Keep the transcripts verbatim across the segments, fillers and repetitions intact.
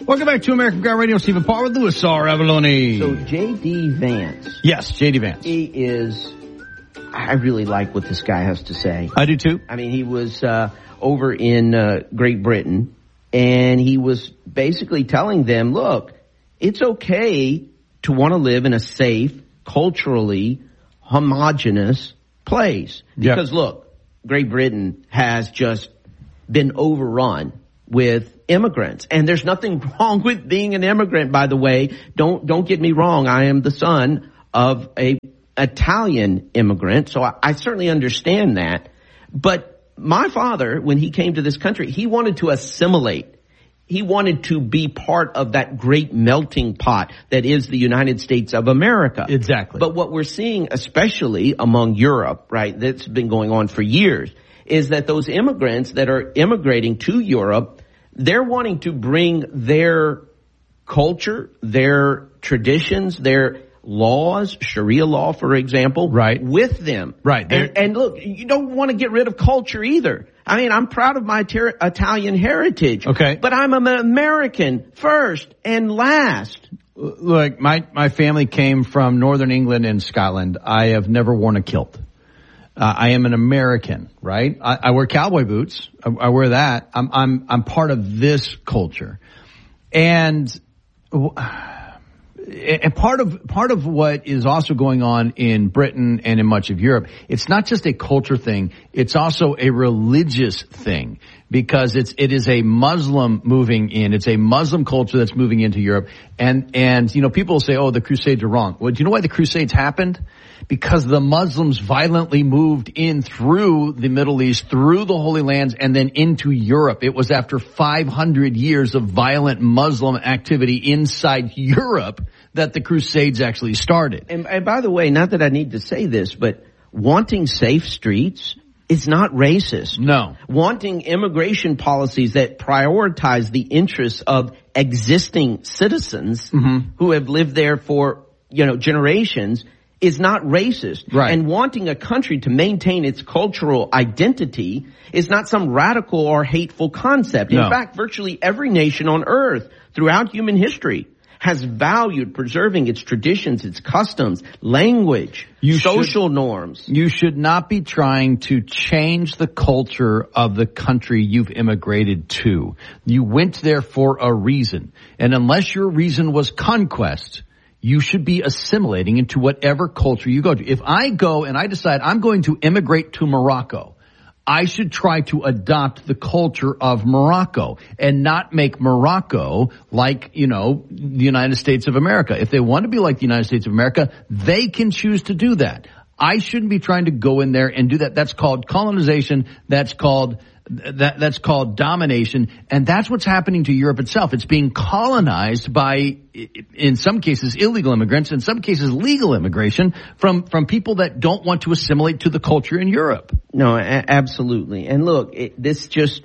Welcome back to American Guy Radio. Stephen Parr with Louis R. Avalone. So J D. Vance. Yes, J D. Vance. He is, I really like what this guy has to say. I do too. I mean, he was uh, over in uh, Great Britain, and he was basically telling them, look, it's okay to want to live in a safe, culturally homogenous place. Because, yep. look, Great Britain has just been overrun with immigrants. And there's nothing wrong with being an immigrant, by the way. Don't don't get me wrong. I am the son of a Italian immigrant, so I, I certainly understand that. But my father, when he came to this country, he wanted to assimilate. He wanted to be part of that great melting pot that is the United States of America. Exactly. But what we're seeing, especially among Europe, right, that's been going on for years, is that those immigrants that are immigrating to Europe, they're wanting to bring their culture, their traditions, their laws, Sharia law, for example, right, with them. Right. And, and look, you don't want to get rid of culture either. I mean, I'm proud of my ter- Italian heritage. Okay. But I'm an American first and last. Look, my, my family came from Northern England and Scotland. I have never worn a kilt. Uh, I am an American, right? I, I wear cowboy boots. I, I wear that. I'm, I'm, I'm part of this culture. And, and part of, part of what is also going on in Britain and in much of Europe, it's not just a culture thing. It's also a religious thing because it's, it is a Muslim moving in. It's a Muslim culture that's moving into Europe. And, and, you know, people say, oh, the Crusades are wrong. Well, do you know why the Crusades happened? Because the Muslims violently moved in through the Middle East, through the Holy Lands, and then into Europe. It was after five hundred years of violent Muslim activity inside Europe that the Crusades actually started. And, and by the way, not that I need to say this, but wanting safe streets is not racist. No. Wanting immigration policies that prioritize the interests of existing citizens mm-hmm. who have lived there for, you know, generations is not racist. Right. And wanting a country to maintain its cultural identity is not some radical or hateful concept. In no. fact, virtually every nation on earth throughout human history has valued preserving its traditions, its customs, language, you social should, norms. You should not be trying to change the culture of the country you've immigrated to. You went there for a reason. And unless your reason was conquest, you should be assimilating into whatever culture you go to. If I go and I decide I'm going to immigrate to Morocco, I should try to adopt the culture of Morocco and not make Morocco like, you know, the United States of America. If they want to be like the United States of America, they can choose to do that. I shouldn't be trying to go in there and do that. That's called colonization. That's called That, that's called domination, and that's what's happening to Europe itself. It's being colonized by, in some cases, illegal immigrants, in some cases, legal immigration from, from people that don't want to assimilate to the culture in Europe. No, a- absolutely. And look, it, this just,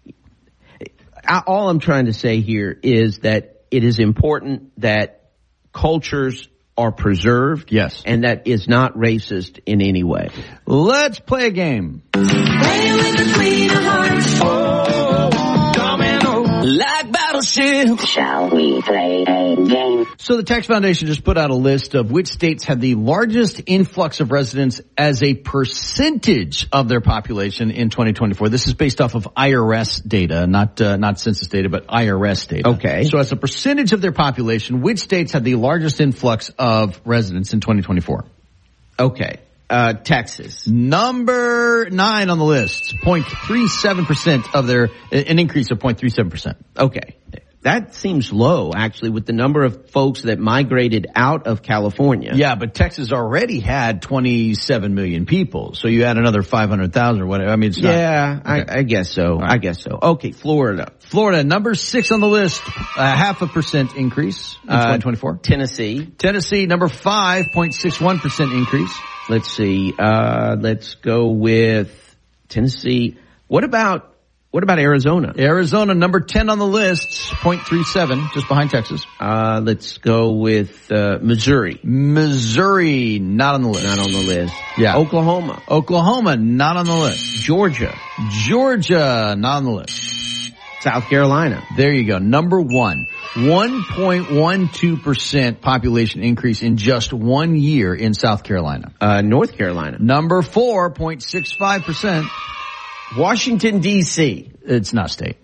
all I'm trying to say here is that it is important that cultures are preserved. Yes. And that is not racist in any way. Let's play a game. Play with the queen of hearts. Oh, domino. Like battleship. Shall we play a game? So the Tax Foundation just put out a list of which states had the largest influx of residents as a percentage of their population in twenty twenty-four. This is based off of I R S data, not uh, not census data, but I R S data. Okay. So as a percentage of their population, which states had the largest influx of residents in twenty twenty-four? Okay. Uh, Texas. Number nine on the list, zero point three seven percent of their, an increase of zero point three seven percent. Okay. That seems low, actually, with the number of folks that migrated out of California. Yeah, but Texas already had twenty-seven million people, so you add another five hundred thousand or whatever. I mean, it's not. Yeah, okay. I, I guess so. Right. I guess so. Okay, Florida. Florida, number six on the list, a half a percent increase in uh, twenty twenty-four. Tennessee. Tennessee, number five, zero point six one percent increase. Let's see. Uh, let's go with Tennessee. What about What about Arizona? Arizona, number ten on the list, zero point three seven, just behind Texas. Uh, let's go with, uh, Missouri. Missouri, not on the list. Not on the list. Yeah. Oklahoma. Oklahoma, not on the list. Georgia. Georgia, not on the list. South Carolina. There you go. Number one. one point one two percent population increase in just one year in South Carolina. Uh, North Carolina. Number four, zero point six five percent. Washington, D C It's not state.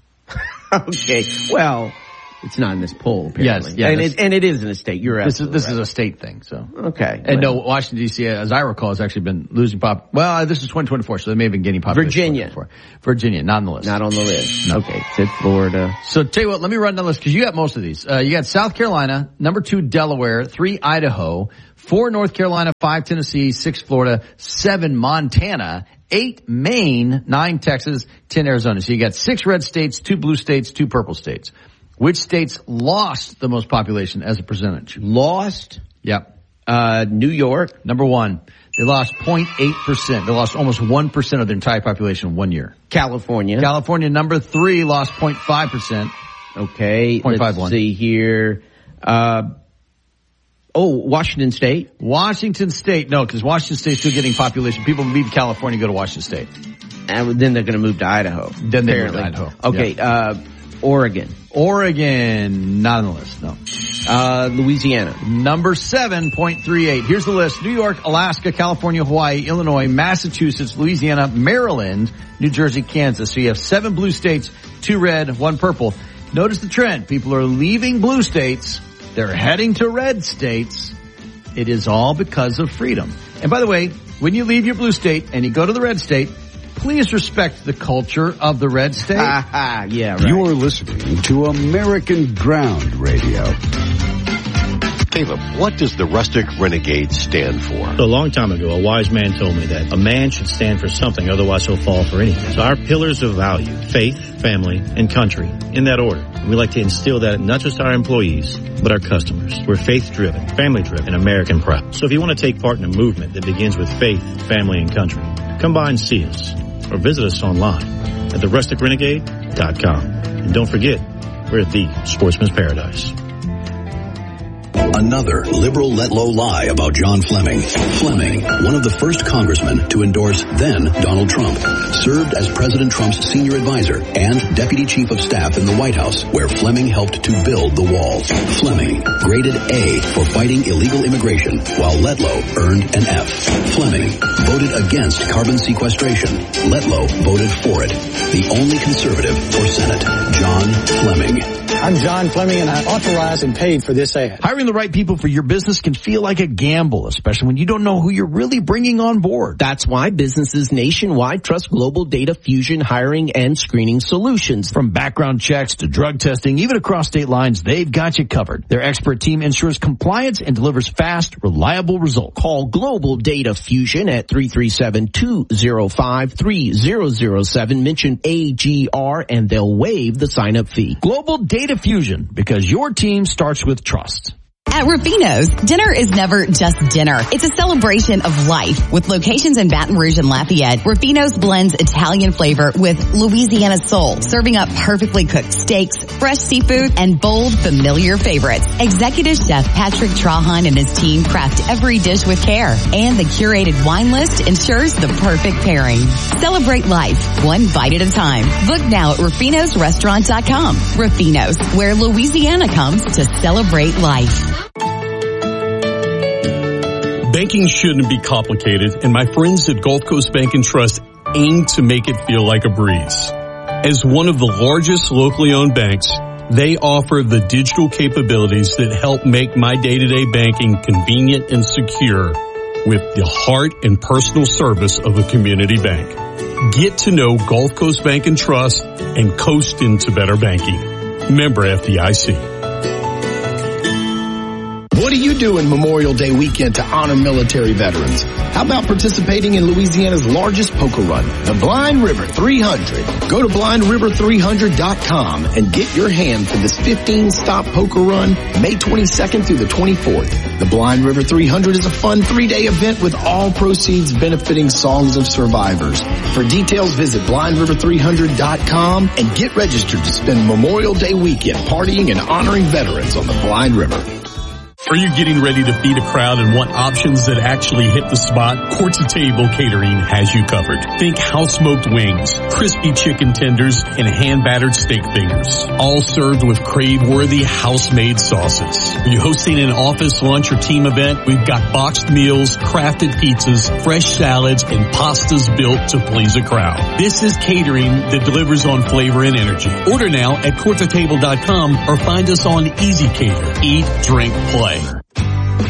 Okay. Well, it's not in this poll, apparently. Yes, yeah, and, this- it, and it is in a state. You're This is, absolutely this right. is a state thing, so. Okay. And well, no, Washington, D C, as I recall, has actually been losing pop. Well, this is twenty twenty-four, so they may have been gaining population. Virginia. before. Virginia, not on the list. Not on the list. No. Okay. Said Florida. So tell you what, let me run down the list because you got most of these. Uh, you got South Carolina, number two Delaware, three Idaho, four North Carolina, five Tennessee, six Florida, seven Montana, eight Maine, nine Texas, ten Arizona. So you got six red states, two blue states, two purple states. Which states lost the most population as a percentage? Lost. Yep. Uh, New York. Number one, they lost zero point eight percent. They lost almost one percent of their entire population in one year. California. California, number three, lost zero point five percent. Okay. zero point five one. Let's see here. Uh, oh, Washington State. Washington State, no, because Washington State's still getting population. People leave California, go to Washington State. And then they're going to move to Idaho. Then they move to apparently. Idaho. Okay. Uh, Oregon. Oregon, not on the list, no. Uh, Louisiana. Number seven, zero point three eight. Here's the list. New York, Alaska, California, Hawaii, Illinois, Massachusetts, Louisiana, Maryland, New Jersey, Kansas. So you have seven blue states, two red, one purple. Notice the trend. People are leaving blue states. They're heading to red states. It is all because of freedom. And by the way, when you leave your blue state and you go to the red state, please respect the culture of the red state. Ha ha, yeah, right. You're listening to American Ground Radio. Caleb, what does the Rustic Renegade stand for? A long time ago, a wise man told me that a man should stand for something, otherwise he'll fall for anything. So our pillars of value, faith, family, and country, in that order. And we like to instill that in not just our employees, but our customers. We're faith-driven, family-driven, and American proud. So if you want to take part in a movement that begins with faith, family, and country, come by and see us, or visit us online at the rustic renegade dot com. And don't forget, we're the Sportsman's Paradise. Another liberal let-low lie about John Fleming. Fleming, one of the first congressmen to endorse then Donald Trump, served as President Trump's senior advisor and deputy chief of staff in the White House, where Fleming helped to build the wall. Fleming, graded A for fighting illegal immigration, while Letlow earned an F. Fleming voted against carbon sequestration. Letlow voted for it. The only conservative for Senate, John Fleming. I'm John Fleming, and I authorized and paid for this ad. Hiring the right people for your business can feel like a gamble, especially when you don't know who you're really bringing on board. That's why businesses nationwide trust Global Data Fusion hiring and screening solutions. From background checks to drug testing, even across state lines, they've got you covered. Their expert team ensures compliance and delivers fast, reliable results. Call Global Data Fusion at three three seven, two zero five, three zero zero seven. Mention A G R and they'll waive the sign-up fee. Global Data Fusion, because your team starts with trust. At Rufino's, dinner is never just dinner. It's a celebration of life. With locations in Baton Rouge and Lafayette, Rufino's blends Italian flavor with Louisiana soul, serving up perfectly cooked steaks, fresh seafood, and bold, familiar favorites. Executive Chef Patrick Trahan and his team craft every dish with care, and the curated wine list ensures the perfect pairing. Celebrate life, one bite at a time. Book now at rufinos restaurant dot com. Rufino's, where Louisiana comes to celebrate life. Banking shouldn't be complicated, and my friends at Gulf Coast Bank and Trust aim to make it feel like a breeze. As one of the largest locally owned banks, they offer the digital capabilities that help make my day-to-day banking convenient and secure with the heart and personal service of a community bank. Get to know Gulf Coast Bank and Trust and coast into better banking. Member F D I C. What do you do in Memorial Day weekend to honor military veterans? How about participating in Louisiana's largest poker run, the Blind River three hundred? Go to blind river three hundred dot com and get your hand for this fifteen-stop poker run May twenty-second through the twenty-fourth. The Blind River three hundred is a fun three-day event with all proceeds benefiting Songs of Survivors. For details, visit blind river three hundred dot com and get registered to spend Memorial Day weekend partying and honoring veterans on the Blind River. Are you getting ready to feed a crowd and want options that actually hit the spot? Quartz Table Catering has you covered. Think house-smoked wings, crispy chicken tenders, and hand-battered steak fingers. All served with crave-worthy house-made sauces. Are you hosting an office, lunch, or team event? We've got boxed meals, crafted pizzas, fresh salads, and pastas built to please a crowd. This is catering that delivers on flavor and energy. Order now at quartz table dot com or find us on Easy Cater. Eat, drink, play.